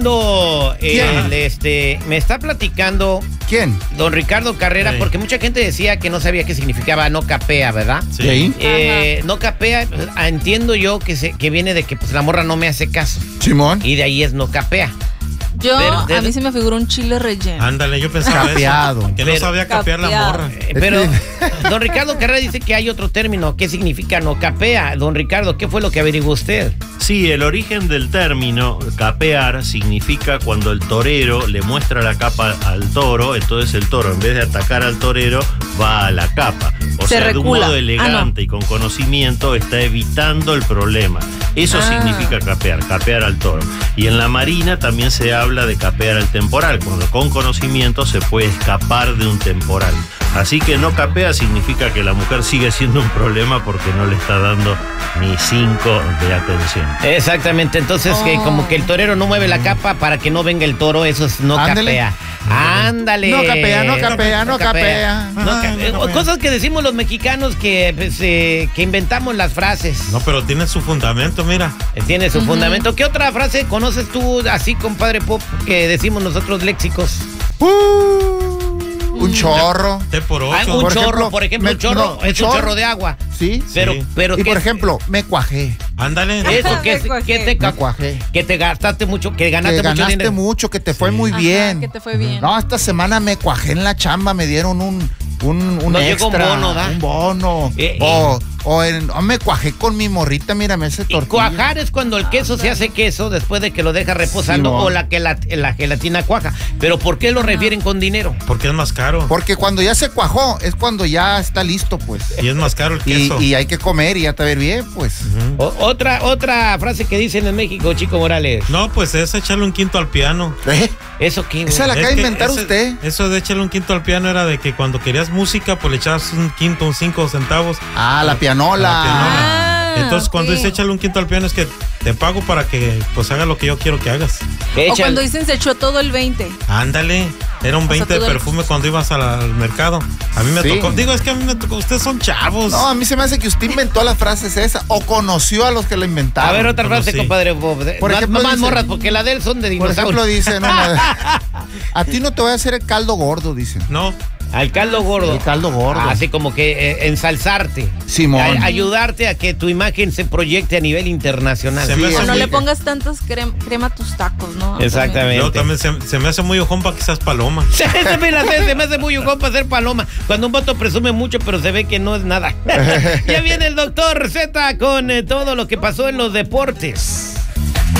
Me está platicando. ¿Quién? Don Ricardo Carrera, porque mucha gente decía que no sabía qué significaba no capea, ¿verdad? Sí. No capea, entiendo yo que viene de que pues la morra no me hace caso. Simón. Y de ahí es no capea. A mí se me figuró un chile relleno. Ándale, yo pensaba capeado. eso. Que no sabía capear la morra. Pero don Ricardo Carrera dice que hay otro término. ¿Qué significa no capea? Don Ricardo, ¿qué fue lo que averiguó usted? Sí, el origen del término capear significa cuando el torero le muestra la capa al toro, entonces el toro en vez de atacar al torero va a la capa. O sea, de un modo elegante y con conocimiento está evitando el problema. Eso significa capear al toro. Y en la marina también se habla de capear al temporal, cuando con conocimiento se puede escapar de un temporal. Así que no capea significa que la mujer sigue siendo un problema porque no le está dando ni 5 de atención. Exactamente, entonces que como que el torero no mueve la capa para que no venga el toro, eso es no capea. Ándale. No capea. Cosas que decimos los mexicanos que inventamos las frases. No, pero tiene su fundamento, mira. Tiene su fundamento. ¿Qué otra frase conoces tú así, compadre Pop, que decimos nosotros léxicos? Un chorro. Por 8. Un chorro, por ejemplo, un chorro es un chorro de agua. Sí. Pero y por ejemplo, me cuajé. Ándale. Eso, que te cuajé. Que te gastaste mucho, que ganaste mucho. Mucho, que te fue muy bien. Que te fue bien. No, esta semana me cuajé en la chamba, me dieron un extra. Llegó un bono, ¿da? Un bono. Me cuajé con mi morrita, mírame ese tortilla. Cuajar es cuando el queso se hace queso después de que lo deja reposando o la gelatina cuaja. ¿Pero por qué lo refieren con dinero? Porque es más caro. Porque cuando ya se cuajó es cuando ya está listo, pues. Y es más caro el queso. Y hay que comer y ya te ver bien, pues. Otra frase que dicen en México, Chico Morales. No, pues es echarle un quinto al piano. ¿Eso qué? Esa la acaba de inventar usted. Eso de echarle un quinto al piano era de que cuando querías música, pues le echabas un quinto, un 5 centavos. La pianola. Entonces cuando dice échale un quinto al piano es que te pago para que pues haga lo que yo quiero que hagas. O cuando dicen se echó todo el 20. Ándale, era un 20 de perfume cuando ibas al mercado. A mí me tocó. Digo, es que a mí me tocó. Ustedes son chavos. No, a mí se me hace que usted inventó las frases esas o conoció a los que la inventaron. A ver, otra frase, compadre Bob. Por ejemplo, más morras, porque la de él son de dinosaurios. Por ejemplo, dicen, a ti no te voy a hacer el caldo gordo, dicen. No. Al caldo gordo. El caldo gordo. Así como que ensalzarte. Simón. Ayudarte a que tu imagen se proyecte a nivel internacional. No le pongas tantas crema a tus tacos, ¿no? Exactamente. Yo también se me hace muy ojón para que seas paloma. Se me hace muy ojón para ser paloma. Cuando un vato presume mucho, pero se ve que no es nada. Ya viene el doctor Z con todo lo que pasó en los deportes.